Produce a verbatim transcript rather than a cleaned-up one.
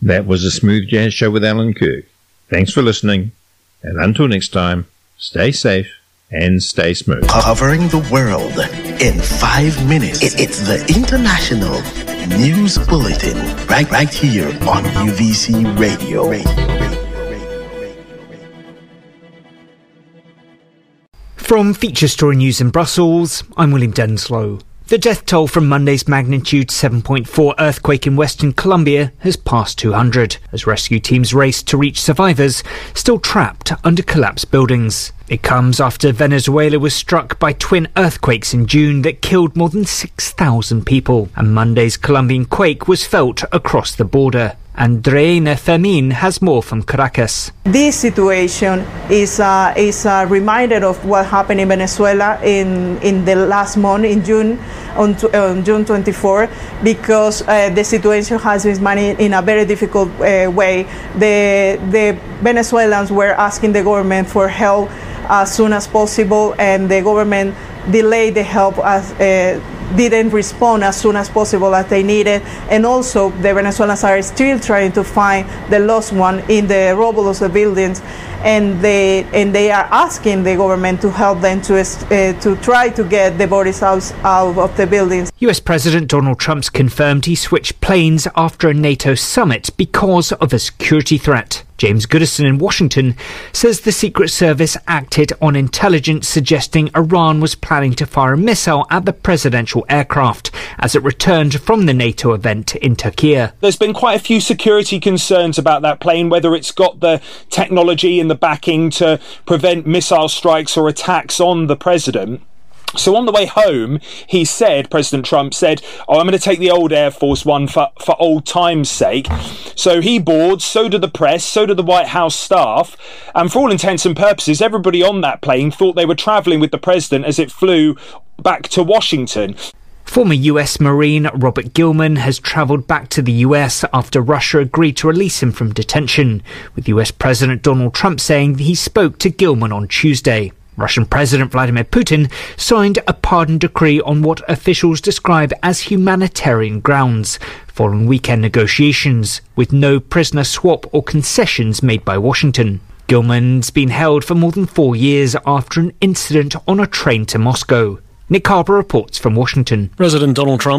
That was a Smooth Jazz Show with Alan Kirk. Thanks for listening, and until next time, stay safe and stay smooth. Covering the world in five minutes. It, it's the International News Bulletin, right, right here on U V C Radio. From Feature Story News in Brussels, I'm William Denslow. The death toll from Monday's magnitude seven point four earthquake in Western Colombia has passed two hundred, as rescue teams race to reach survivors still trapped under collapsed buildings. It comes after Venezuela was struck by twin earthquakes in June that killed more than six thousand people, and Monday's Colombian quake was felt across the border. Andreina Fermin has more from Caracas. This situation is a, is a reminder of what happened in Venezuela in, in the last month, in June, on, on June twenty-fourth, because uh, the situation has been managed in a very difficult uh, way. The, the Venezuelans were asking the government for help as soon as possible, and the government delayed the help as uh, didn't respond as soon as possible as they needed, and also the Venezuelans are still trying to find the lost one in the rubble of the buildings, and they and they are asking the government to help them to uh, to try to get the bodies out, out of the buildings. U S President Donald Trump's confirmed he switched planes after a NATO summit because of a security threat. James Goodison in Washington says the Secret Service acted on intelligence suggesting Iran was planning to fire a missile at the presidential aircraft as it returned from the NATO event in Turkey. There's been quite a few security concerns about that plane, whether it's got the technology and the backing to prevent missile strikes or attacks on the president. So on the way home, he said, President Trump said, oh, I'm going to take the old Air Force One for, for old time's sake. So he boards, so did the press, so did the White House staff. And for all intents and purposes, everybody on that plane thought they were travelling with the president as it flew back to Washington. Former U S Marine Robert Gilman has travelled back to the U S after Russia agreed to release him from detention, with U S President Donald Trump saying he spoke to Gilman on Tuesday. Russian President Vladimir Putin signed a pardon decree on what officials describe as humanitarian grounds, following weekend negotiations, with no prisoner swap or concessions made by Washington. Gilman's been held for more than four years after an incident on a train to Moscow. Nick Harper reports from Washington. President Donald Trump